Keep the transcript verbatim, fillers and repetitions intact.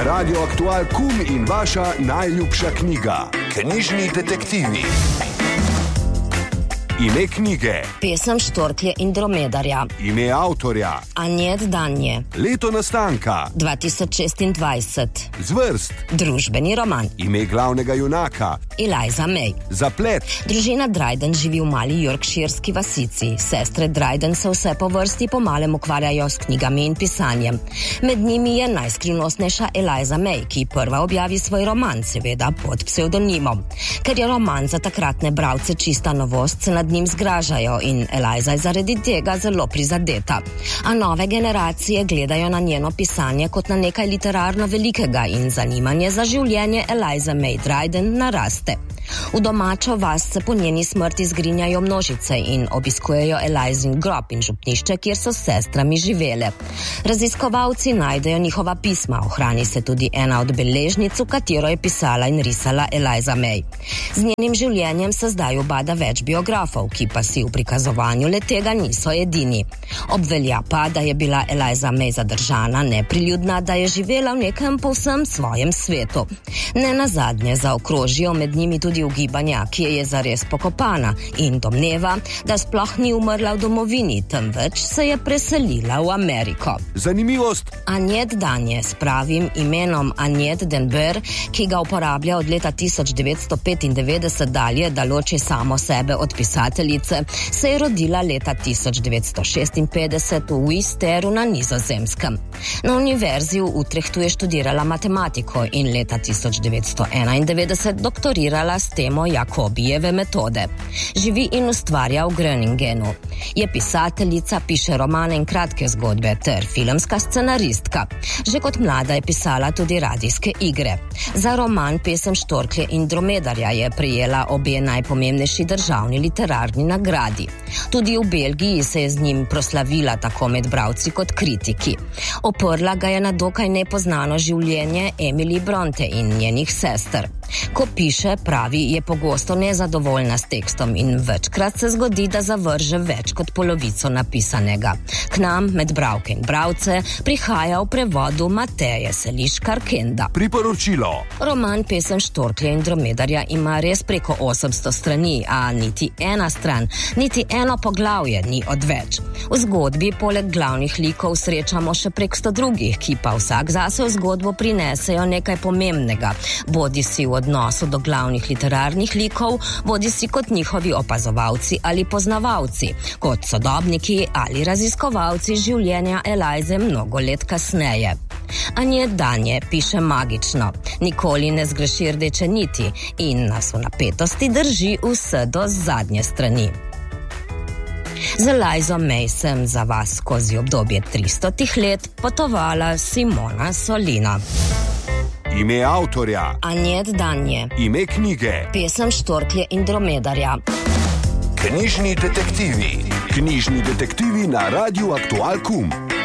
Radio Aktual Kum in vaša najljubša knjiga. Knjižni detektivi. Ime knjige. Pesem Štorklje in dromedarja. Ime avtorja. Anjet Danje. Leto nastanka. dva tisoč šestindvajset. Zvrst. Družbeni roman. Ime glavnega junaka. Eliza May. Zaplet. Družina Dryden živi v mali yorkshirski vasici. Sestre Dryden se vse po vrsti pomalem ukvarjajo s knjigami in pisanjem. Med njimi je najskrivnostnejša Eliza May, ki prva objavi svoj roman, seveda pod psevdonimom. Ker je roman za takratne bralce čista novost, se nad njim zgražajo in Eliza je zaradi tega zelo prizadeta. A nove generacije gledajo na njeno pisanje kot na nekaj literarno velikega in zanimanje za življenje Eliza May Dryden naraste. V domačo vas se po njeni smrti zgrinjajo množice in obiskujejo Elizin grob in župnišče, kjer so s sestrami živele. Raziskovalci najdejo njihova pisma, ohrani se tudi ena od beležnic, v katero je pisala in risala Eliza May. Z njenim življenjem se zdaj ubada več biografov, ki pa si v prikazovanju le tega niso edini. Obvelja pa, da je bila Eliza May zadržana, nepriljudna, da je živela v nekem povsem svojem svetu. Ne nazadnje zaokrožijo med njimi tudi ugibanja, ki je zares pokopana in domneva, da sploh ni umrla v domovini, temveč se je preselila v Ameriko. Zanimivost. Anjet Danje s pravim imenom Anjet Denber, ki ga uporablja od leta tisoč devetsto petindevetdeset dalje, da loči samo sebe od pisateljice, se je rodila leta tisoč devetsto šestinpetdeset v Wisteru na Nizozemskem. Na univerzi v Utrechtu je študirala matematiko in leta tisoč devetsto enaindevetdeset doktorirala s temo Jakobijeve metode. Živi in ustvarja v Groningenu. Je pisateljica, piše romane in kratke zgodbe ter filmska scenaristka. Že kot mlada je pisala tudi radijske igre. Za roman Pesem Štorklje in dromedarja je prejela obe najpomembnejši državni literarni nagradi. Tudi v Belgiji se je z njim proslavila tako med bralci kot kritiki. Oprla ga je na dokaj nepoznano življenje Emily Bronte in njenih sester. Ko piše, pravi, je pogosto nezadovoljna s tekstom in večkrat se zgodi, da zavrže več kot polovico napisanega. K nam, med bralke in bralce, prihaja v prevodu Mateje Seliškar Kenda. Priporočilo. Roman Pesem Štorklje in dromedarja ima res preko osemsto strani, a niti ena stran, niti eno poglavje ni odveč. V zgodbi poleg glavnih likov srečamo še prek sto drugih, ki pa vsak zase v zgodbo prinesejo nekaj pomembnega, bodi si v odnosu do glavnih literarnih likov, bodi si kot njihovi opazovalci ali poznavalci, kot sodobniki ali raziskovalci življenja Elize mnogo let kasneje. Anjet Danje piše magično, nikoli ne zgreši rdeče niti in nas v napetosti drži vse do zadnje strani. Z Elizo May sem za vas skozi obdobje tristotih let potovala Simona Solina. Ime avtorja. Anjet Danje. Ime knjige. Pesem Štorklje in dromedarja. Knjižni detektivi. Knjižni detektivi na Radiu Aktual Kum.